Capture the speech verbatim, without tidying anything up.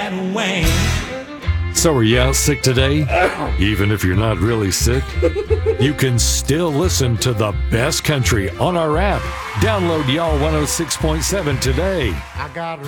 and Wayne. So are you out sick today? Even if you're not really sick, you can still listen to the best country on our app. Download Y'all one oh six point seven today. I got